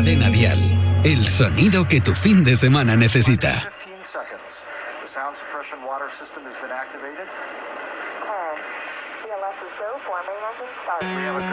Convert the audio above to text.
Cadena Dial. El sonido que tu fin de semana necesita. We have a